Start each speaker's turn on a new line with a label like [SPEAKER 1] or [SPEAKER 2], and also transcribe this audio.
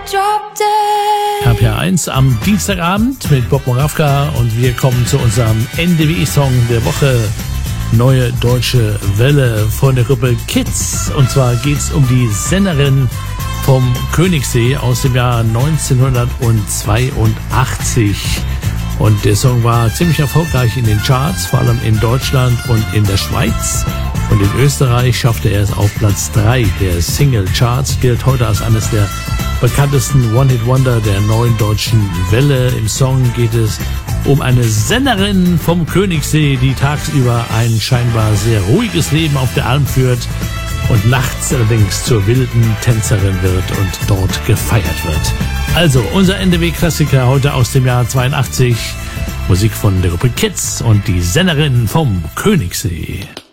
[SPEAKER 1] RPR1 am Dienstagabend mit Bob Moravka und wir kommen zu unserem NDW-Song der Woche. Neue Deutsche Welle von der Gruppe Kids. Und zwar geht's um die Sängerin vom Königssee aus dem Jahr 1982. Und der Song war ziemlich erfolgreich in den Charts, vor allem in Deutschland und in der Schweiz. Und in Österreich schaffte er es auf Platz 3 der Single-Charts, gilt heute als eines der bekanntesten One-Hit-Wonder der neuen deutschen Welle. Im Song geht es um eine Sängerin vom Königssee, die tagsüber ein scheinbar sehr ruhiges Leben auf der Alm führt und nachts allerdings zur wilden Tänzerin wird und dort gefeiert wird. Also unser NDW-Klassiker heute aus dem Jahr 82, Musik von der Gruppe Kids und die Sängerin vom Königssee.